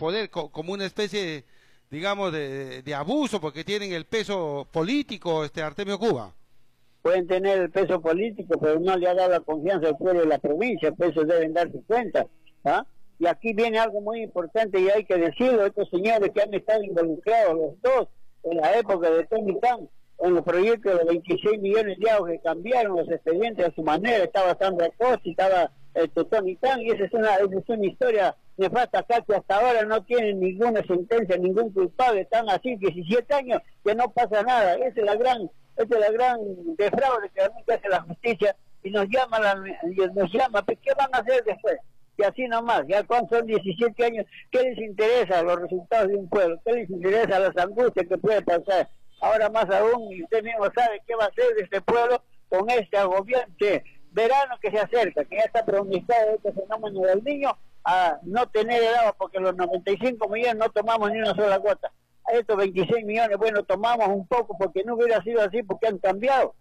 poder como una especie de, digamos, de abuso, porque tienen el peso político, Artemio Cuba. Pueden tener el peso político, pero no le ha dado la confianza al pueblo de la provincia, pues eso deben darse cuenta, ¿ah? Y aquí viene algo muy importante y hay que decirlo, estos señores que han estado involucrados los dos en la época de Tony Tan, en los proyectos de 26 millones de euros que cambiaron los expedientes a su manera, estaba Sandra Costa, estaba Tony Tan, y esa es una historia nefasta acá que hasta ahora no tienen ninguna sentencia, ningún culpable, están así 17 años que no pasa nada. Esa es la gran defraude que realmente hace la justicia y nos llama, pues, ¿qué van a hacer después? Y así nomás, ya cuando son 17 años, ¿qué les interesa los resultados de un pueblo? ¿Qué les interesa las angustias que puede pasar? Ahora más aún, y usted mismo sabe qué va a hacer de este pueblo con este agobiante verano que se acerca, que ya está pronosticado este fenómeno del Niño a no tener el agua, porque los 95 millones no tomamos ni una sola gota. A estos 26 millones, bueno, tomamos un poco porque no hubiera sido así, porque han cambiado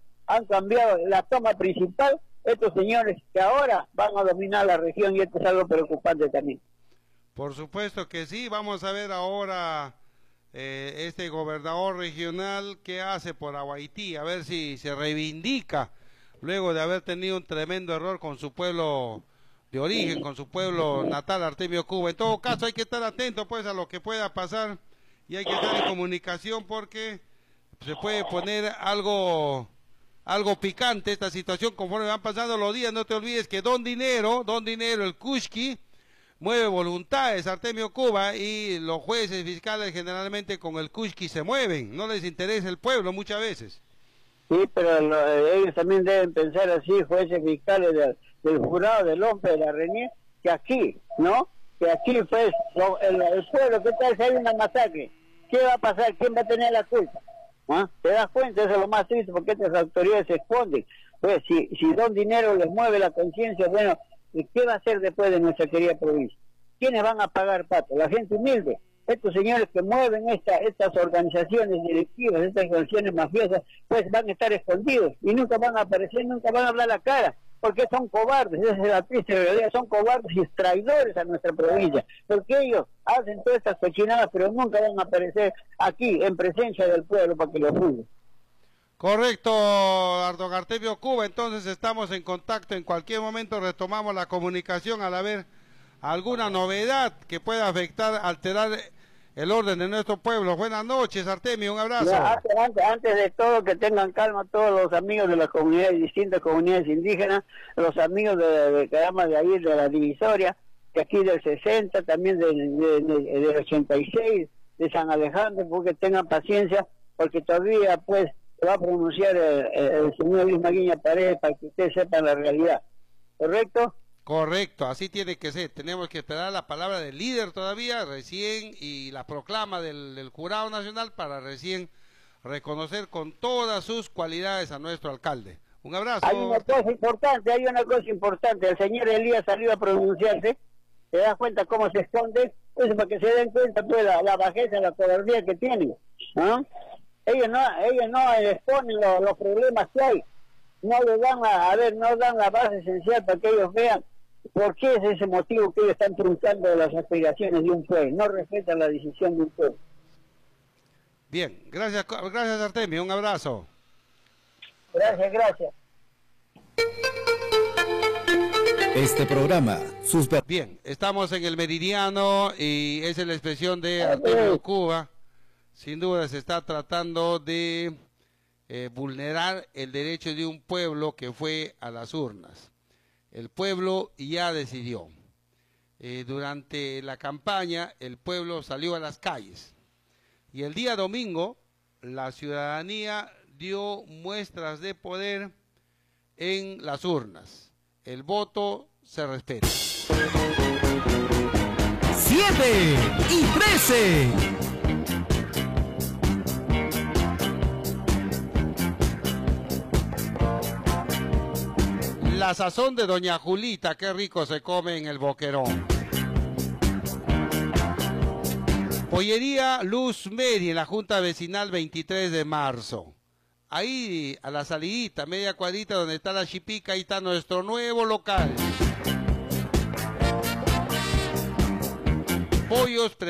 la toma principal, estos señores que ahora van a dominar la región, y esto es algo preocupante también. Por supuesto que sí, vamos a ver ahora este gobernador regional qué hace por Aguaití, a ver si se reivindica luego de haber tenido un tremendo error con su pueblo de origen, con su pueblo natal, Artemio Cuba. En todo caso hay que estar atento pues a lo que pueda pasar y hay que estar en comunicación porque se puede poner algo picante esta situación conforme van pasando los días. No te olvides que Don Dinero, el Kushki, mueve voluntades, Artemio Cuba, y los jueces fiscales generalmente con el Kushki se mueven, no les interesa el pueblo muchas veces. Sí, pero ellos también deben pensar así, jueces fiscales del jurado, del OMPE, de la RENIE, que aquí, ¿no? Que aquí pues el pueblo, ¿qué tal si hay una masacre? ¿Qué va a pasar? ¿Quién va a tener la culpa? ¿Ah? ¿Te das cuenta? Eso es lo más triste, porque estas autoridades se esconden. Pues si Don Dinero les mueve la conciencia, bueno, ¿qué va a hacer después de nuestra querida provincia? ¿Quiénes van a pagar, Pato? La gente humilde. Estos señores que mueven estas organizaciones directivas, estas organizaciones mafiosas, pues van a estar escondidos y nunca van a aparecer, nunca van a hablar la cara, porque son cobardes, esa es la triste realidad, son cobardes y traidores a nuestra provincia, porque ellos hacen todas estas cochinadas, pero nunca van a aparecer aquí en presencia del pueblo para que lo juzguen. Correcto, don Artemio Cuba, entonces estamos en contacto, en cualquier momento retomamos la comunicación al haber alguna novedad que pueda alterar el orden de nuestro pueblo. Buenas noches, Artemio, un abrazo. Antes de todo, que tengan calma todos los amigos de las comunidades, distintas comunidades indígenas, los amigos de ahí, de la divisoria, que aquí del 60, también del 86, de San Alejandro, porque tengan paciencia, porque todavía pues va a pronunciar el señor Luis Maguiña Paredes para que ustedes sepan la realidad. ¿Correcto? Correcto, así tiene que ser. Tenemos que esperar la palabra del líder todavía, recién, y la proclama del Jurado Nacional para recién reconocer con todas sus cualidades a nuestro alcalde. Un abrazo. Hay una cosa importante, el señor Elías salió a pronunciarse, ¿te das cuenta cómo se esconde? Pues para que se den cuenta pues la bajeza, la cobardía que tienen, ¿no? Ellos no exponen los problemas que hay, no le dan no dan la base esencial para que ellos vean por qué es ese motivo que ellos están truncando las aspiraciones de un pueblo, no respetan la decisión de un pueblo. Bien, gracias Artemio, un abrazo. Gracias. Este programa, Bien, estamos en el Meridiano y esa es la expresión de Artemio Cuba. Sin duda se está tratando de vulnerar el derecho de un pueblo que fue a las urnas. El pueblo ya decidió. Durante la campaña el pueblo salió a las calles y el día domingo la ciudadanía dio muestras de poder en las urnas. El voto se respeta. 7:13. La sazón de doña Julita, qué rico se come en el Boquerón. Pollería Luz Meri en la Junta Vecinal 23 de marzo. Ahí a la salidita, media cuadrita donde está la Chipica, ahí está nuestro nuevo local. Pollos